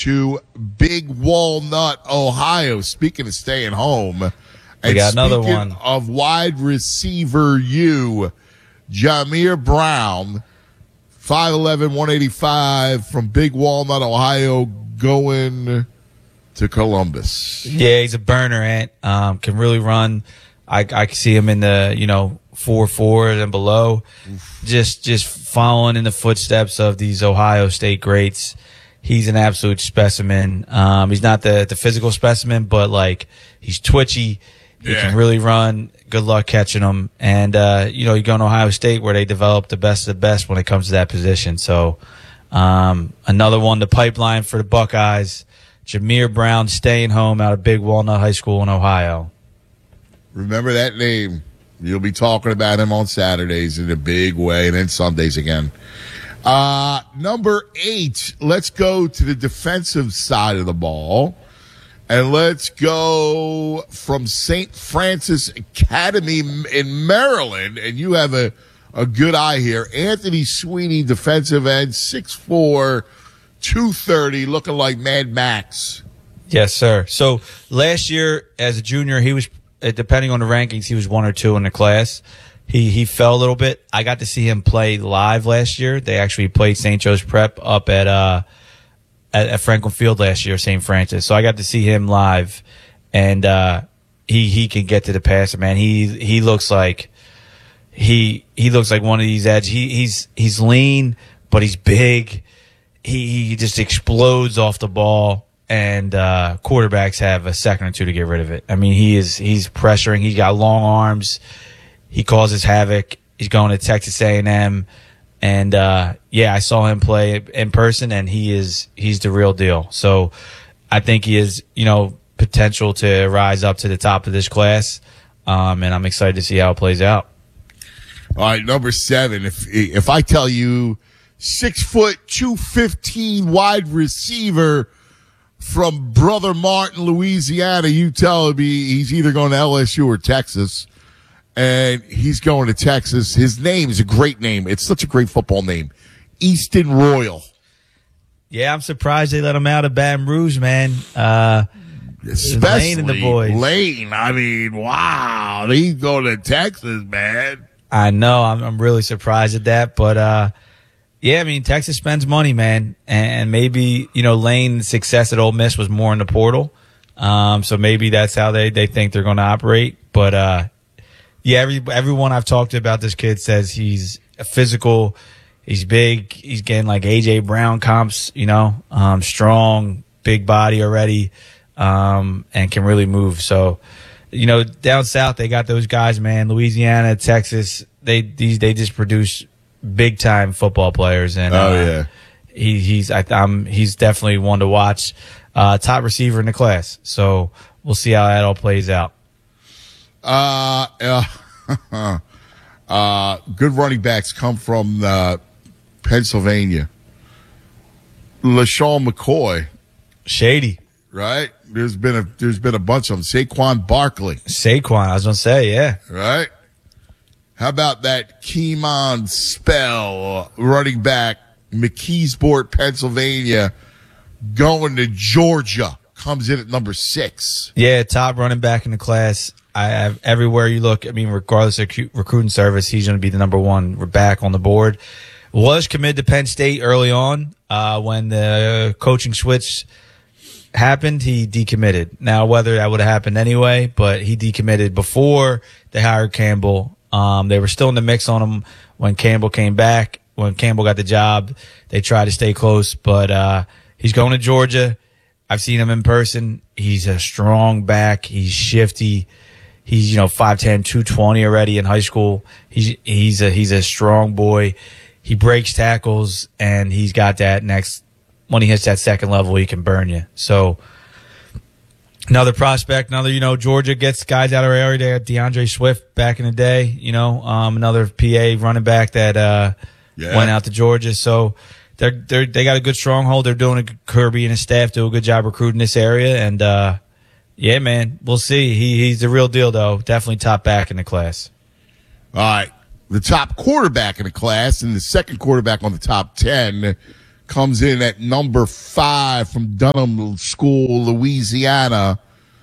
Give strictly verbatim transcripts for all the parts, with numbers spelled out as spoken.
to Big Walnut, Ohio. Speaking of staying home, we and got another speaking one of wide receiver, you, Jameer Brown, five eleven, one eighty-five from Big Walnut, Ohio, going to Columbus. Yeah, he's a burner, Ant. Um, can really run. I I can see him in the, you know, four fours and below. Oof. Just just following in the footsteps of these Ohio State greats. He's an absolute specimen. Um, he's not the the physical specimen, but like he's twitchy. He yeah. can really run. Good luck catching him. And uh, you know, you go to Ohio State where they develop the best of the best when it comes to that position. So um, another one, the pipeline for the Buckeyes. Jameer Brown staying home out of Big Walnut High School in Ohio. Remember that name. You'll be talking about him on Saturdays in a big way, and then Sundays again. Uh, number eight, let's go to the defensive side of the ball. And let's go from Saint Francis Academy in Maryland. And you have a, a good eye here. Anthony Sweeney, defensive end, six four, two thirty, looking like Mad Max. Yes, sir. So last year as a junior, he was, depending on the rankings, he was one or two in the class. He he fell a little bit. I got to see him play live last year. They actually played Saint Joe's Prep up at uh at, at Franklin Field last year, Saint Francis. So I got to see him live, and uh, he he can get to the passer, man. He he looks like he he looks like one of these edge. He he's he's lean, but he's big. He he just explodes off the ball, and uh, quarterbacks have a second or two to get rid of it. I mean, he is he's pressuring. He's got long arms. He causes havoc. He's going to Texas A and M, and uh, yeah, I saw him play in person, and he is he's the real deal. So I think he is, you know, potential to rise up to the top of this class, um, and I'm excited to see how it plays out. All right, number seven. If if I tell you six foot two fifteen wide receiver from Brother Martin, Louisiana, you tell me he's either going to L S U or Texas. And he's going to Texas. His name is a great name. It's such a great football name. Easton Royal. Yeah, I'm surprised they let him out of Baton Rouge, man. Uh, Especially Lane and the boys. Lane. I mean, wow. He's going to Texas, man. I know. I'm, I'm really surprised at that. But, uh, yeah, I mean, Texas spends money, man. And maybe, you know, Lane's success at Ole Miss was more in the portal. Um, so maybe that's how they, they think they're going to operate. But, uh, yeah, every, everyone I've talked to about this kid says he's a physical, he's big, he's getting like A J Brown comps, you know, um, strong, big body already, um, and can really move. So, you know, down south they got those guys, man. Louisiana, Texas, they these they just produce big time football players, and oh uh, yeah, he he's I, I'm he's definitely one to watch, uh, top receiver in the class. So we'll see how that all plays out. Uh, uh, uh, good running backs come from uh, Pennsylvania. LaShawn McCoy, Shady, right? There's been a there's been a bunch of them. Saquon Barkley, Saquon. I was gonna say, yeah, right. How about that Keemon Spell, running back, McKeesport, Pennsylvania, going to Georgia, comes in at number six. Yeah, top running back in the class. I have everywhere you look. I mean, regardless of recruiting service, he's going to be the number one back on the board. Was committed to Penn State early on. Uh, when the coaching switch happened, he decommitted. Now, whether that would have happened anyway, but he decommitted before they hired Campbell. Um, they were still in the mix on him when Campbell came back. When Campbell got the job, they tried to stay close, but uh, he's going to Georgia. I've seen him in person. He's a strong back. He's shifty. He's, you know, five ten, two twenty already in high school. He's, he's a, he's a strong boy. He breaks tackles, and he's got that next, when he hits that second level, he can burn you. So another prospect, another, you know, Georgia gets guys out of our area. They had DeAndre Swift back in the day, you know, um, another P A running back that, uh, yeah. went out to Georgia. So they're, they're, they got a good stronghold. They're doing a good, Kirby and his staff do a good job recruiting this area. And, uh, yeah, man, we'll see. He he's the real deal, though. Definitely top back in the class. All right, the top quarterback in the class and the second quarterback on the top ten comes in at number five from Dunham School, Louisiana.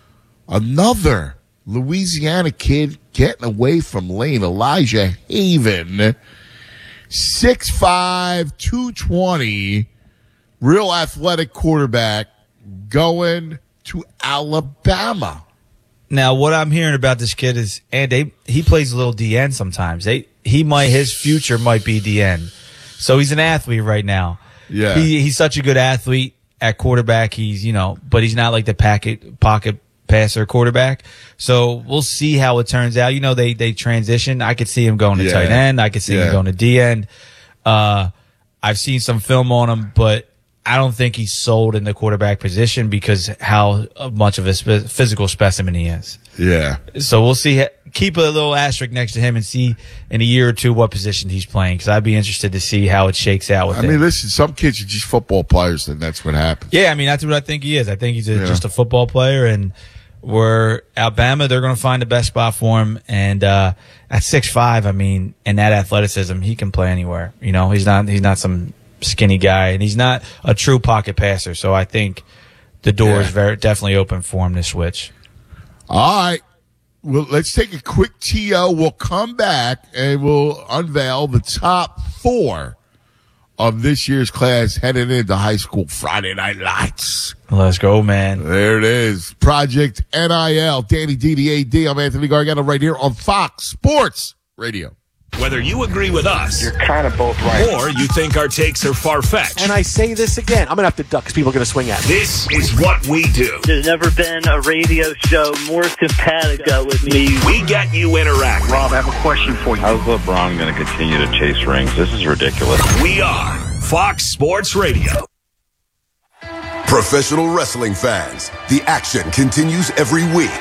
Another Louisiana kid getting away from Lane, Elijah Haven. six five, two twenty, real athletic quarterback going to Alabama. Now, what I'm hearing about this kid is, and they, he plays a little D N sometimes. They, he might, his future might be D N. So he's an athlete right now. Yeah. He, he's such a good athlete at quarterback. He's, you know, but he's not like the packet, pocket passer quarterback. So we'll see how it turns out. You know, they, they transition. I could see him going to Yeah. tight end. I could see Yeah. him going to D end. Uh, I've seen some film on him, but I don't think he's sold in the quarterback position because how much of a spe- physical specimen he is. Yeah. So we'll see. Keep a little asterisk next to him and see in a year or two what position he's playing, because I'd be interested to see how it shakes out with I him. mean, listen, some kids are just football players, and that's what happens. Yeah, I mean, that's what I think he is. I think he's a, Yeah. just a football player, and we're Alabama. They're going to find the best spot for him. And uh, at six five, I mean, and that athleticism, he can play anywhere. You know, he's not he's not some skinny guy, and he's not a true pocket passer. So I think the door Yeah. is very definitely open for him to switch. All right. Well, let's take a quick T O. We'll come back and we'll unveil the top four of this year's class headed into high school Friday Night Lights. Let's go, man. There it is. Project N I L. Danny D D A D. I'm Anthony Gargano right here on Fox Sports Radio. Whether you agree with us, You're kind of both right. or you think our takes are far-fetched, And I say this again. I'm going to have to duck because people are going to swing at me. this is what we do. There's never been a radio show more simpatico with me. We get you interacting. Rob, I have a question for you. How's LeBron going to continue to chase rings? This is ridiculous. We are Fox Sports Radio. Professional wrestling fans, the action continues every week.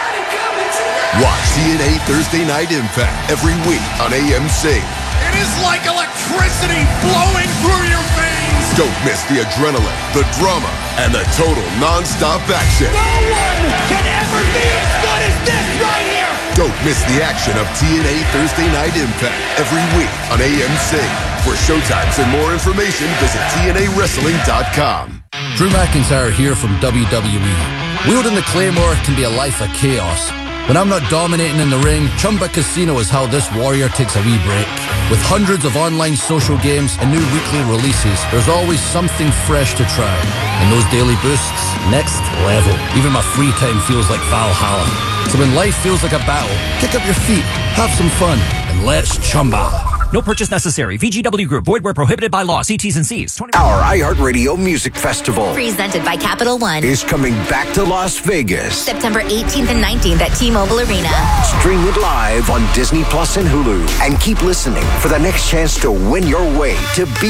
Watch T N A Thursday Night Impact every week on A M C. It is like electricity flowing through your veins. Don't miss the adrenaline, the drama, and the total non-stop action. No one can ever be as good as this right here. Don't miss the action of T N A Thursday Night Impact every week on A M C. For showtimes and more information, visit T N A wrestling dot com. Drew McIntyre here from W W E. Wielding the Claymore can be a life of chaos. When I'm not dominating in the ring, Chumba Casino is how this warrior takes a wee break. With hundreds of online social games and new weekly releases, there's always something fresh to try. And those daily boosts, next level. Even my free time feels like Valhalla. So when life feels like a battle, kick up your feet, have some fun, and let's chumba. No purchase necessary. V G W Group. Void where prohibited by law. See T's and C's. Our iHeartRadio Music Festival presented by Capital One is coming back to Las Vegas. September eighteenth and nineteenth at T-Mobile Arena. Stream it live on Disney Plus and Hulu. And keep listening for the next chance to win your way to be